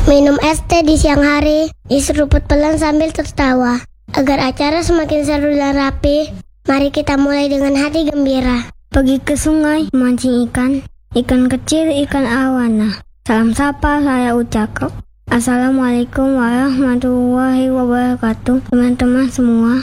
minum es teh di siang hari, diseruput pelan sambil tertawa. Agar acara semakin seru dan rapi, mari kita mulai dengan hati gembira. Pergi ke sungai, mancing ikan kecil, ikan arowana. Salam sapa saya ucapkan. Assalamualaikum warahmatullahi wabarakatuh, teman-teman semua.